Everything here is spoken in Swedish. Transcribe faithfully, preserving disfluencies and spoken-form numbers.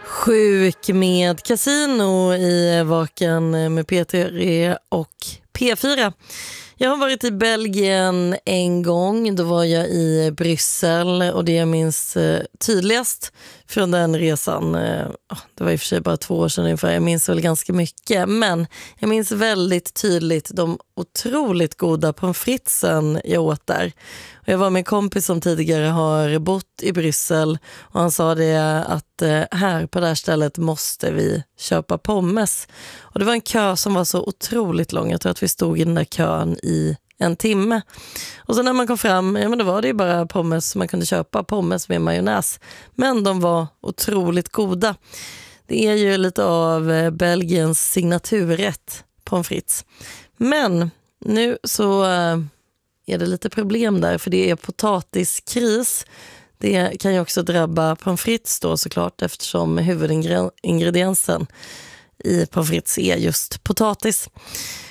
Sjuk med Casino i Vaken med P tre och P fyra. Jag har varit i Belgien en gång, då var jag i Bryssel och det jag minns tydligast från den resan, det var i och för sig bara två år sedan ungefär, jag minns väl ganska mycket, men jag minns väldigt tydligt de otroligt goda pommes fritesen jag åt där. Och jag var med en kompis som tidigare har bott i Bryssel och han sa det att här på det här stället måste vi köpa pommes. Och det var en kö som var så otroligt lång, jag tror att vi stod i den där kön i en timme. Och så när man kom fram, ja men då var det ju bara pommes som man kunde köpa, pommes med majonnäs. Men de var otroligt goda. Det är ju lite av Belgiens signaturrätt, pommes frites. Men nu så är det lite problem där, för det är potatiskris. Det kan ju också drabba pommes frites då såklart, eftersom huvudingrediensen i pommes frites är just potatis.